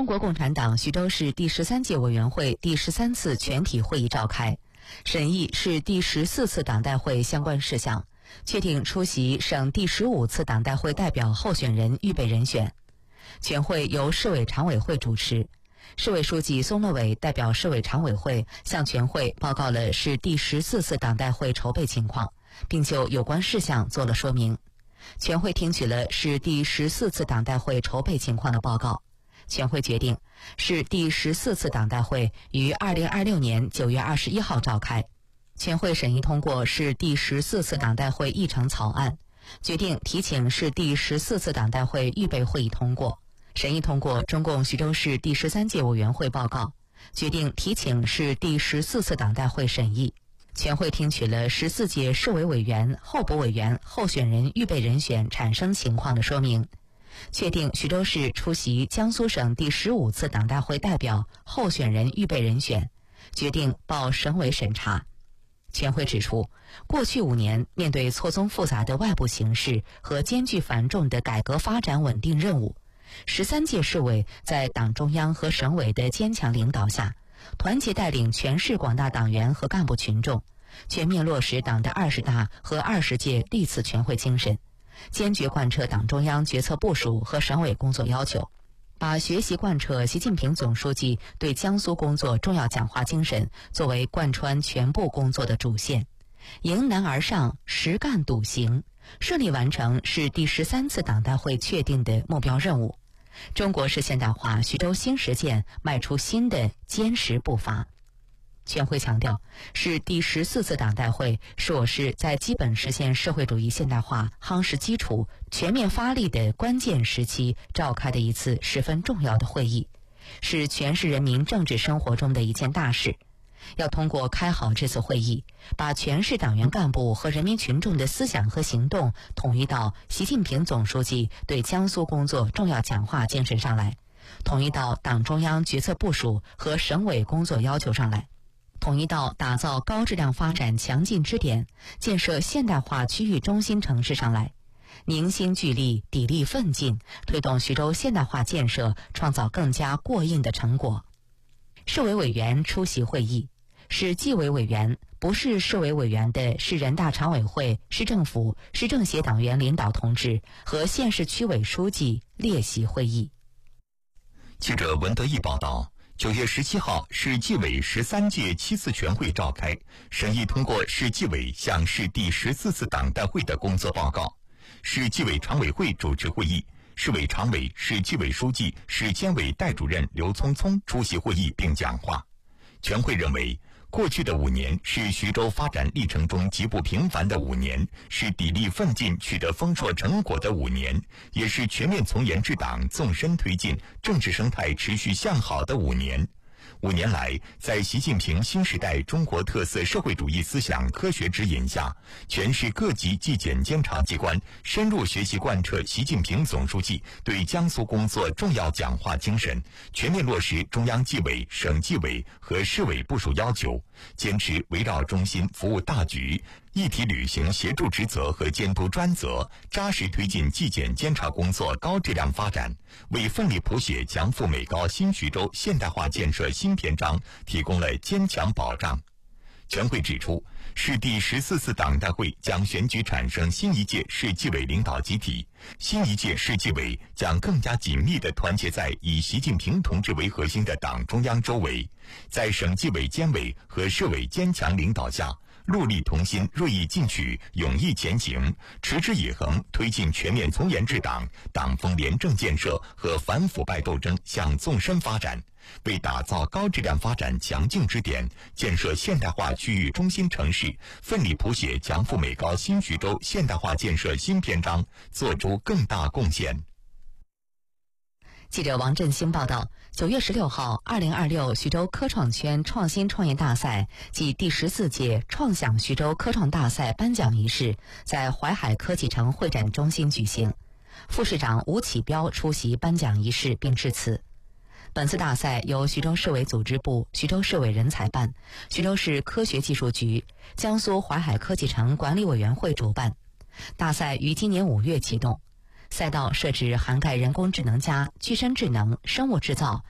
中国共产党徐州市第13届委员会第13次全体会议召开，审议市第14次党代会相关事项，确定出席省第15次党代会代表候选人预备人选。全会由市委常委会主持，市委书记宋乐伟代表市委常委会向全会报告了市第14次党代会筹备情况，并就有关事项做了说明。全会听取了市第14次党代会筹备情况的报告。全会决定，市第14次党代会于2026年9月21号召开。全会审议通过市第14次党代会议程草案，决定提请市第14次党代会预备会议通过。审议通过中共徐州市第13届委员会报告，决定提请市第14次党代会审议。全会听取了14届市委委员、候补委员候选人预备人选产生情况的说明，确定徐州市出席江苏省第15次党代会代表候选人预备人选，决定报省委审查。全会指出，过去5年面对错综复杂的外部形势和艰巨繁重的改革发展稳定任务，13届市委在党中央和省委的坚强领导下，团结带领全市广大党员和干部群众，全面落实党的20大和20届历次全会精神，坚决贯彻党中央决策部署和省委工作要求，把学习贯彻习近平总书记对江苏工作重要讲话精神作为贯穿全部工作的主线，迎难而上，实干笃行，顺利完成市第13次党代会确定的目标任务，中国式现代化徐州新实践迈出新的坚实步伐。全会强调，市第14次党代会是我市在基本实现社会主义现代化夯实基础、全面发力的关键时期召开的一次十分重要的会议，是全市人民政治生活中的一件大事。要通过开好这次会议，把全市党员干部和人民群众的思想和行动统一到习近平总书记对江苏工作重要讲话精神上来，统一到党中央决策部署和省委工作要求上来，统一到打造高质量发展强劲支点、建设现代化区域中心城市上来，凝心聚力、砥砺奋进，推动徐州现代化建设创造更加过硬的成果。市委委员出席会议，市纪委委员、不是市委委员的市人大常委会、市政府、市政协党员领导同志和县市区委书记列席会议。 记者文德义报道，9月17号，市纪委13届7次全会召开，审议通过市纪委向市第14次党代会的工作报告。市纪委常委会主持会议，市委常委、市纪委书记、市监委代主任刘聪聪出席会议并讲话。全会认为，过去的5年是徐州发展历程中极不平凡的5年，是砥砺奋进取得丰硕成果的5年，也是全面从严治党纵深推进政治生态持续向好的5年。5年来，在习近平新时代中国特色社会主义思想科学指引下，全市各级纪检监察机关深入学习贯彻习近平总书记对江苏工作重要讲话精神，全面落实中央纪委、省纪委和市委部署要求，坚持围绕中心服务大局，一体履行协助职责和监督专责，扎实推进纪检监察工作高质量发展，为奋力谱写强富美高新徐州现代化建设新篇章提供了坚强保障。全会指出，市第14次党代会将选举产生新一届市纪委领导集体，新一届市纪委将更加紧密地团结在以习近平同志为核心的党中央周围，在省纪委监委和市委坚强领导下，戮力同心、锐意进取、勇毅前行，持之以恒推进全面从严治党、党风廉政建设和反腐败斗争向纵深发展，为打造高质量发展强劲支点、建设现代化区域中心城市，奋力谱写强富美高新徐州现代化建设新篇章做出更大贡献。 记者王振兴报道，9月16号，2026徐州科创圈创新创业大赛暨第14届创想徐州科创大赛颁奖仪式在淮海科技城会展中心举行。副市长吴启彪出席颁奖仪式并致辞。本次大赛由徐州市委组织部、徐州市委人才办、徐州市科学技术局、江苏淮海科技城管理委员会主办。大赛于今年5月启动。赛道设置涵盖人工智能加、具身智能、生物制造、